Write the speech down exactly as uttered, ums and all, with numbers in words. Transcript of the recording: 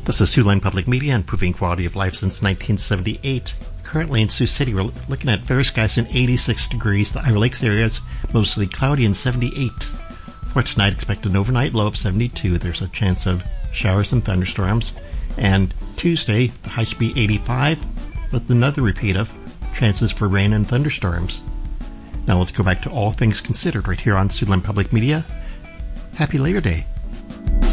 This is Siouxland Public Media, improving quality of life since nineteen seventy-eight. Currently in Sioux City, we're looking at fair skies in eighty-six degrees. The Iowa Lakes area is mostly cloudy and seventy-eight. For tonight, expect an overnight low of seventy-two. There's a chance of showers and thunderstorms. And Tuesday, the high should be eighty-five, with another repeat of chances for rain and thunderstorms. Now let's go back to All Things Considered right here on Siouxland Public Media. Happy Labor Day.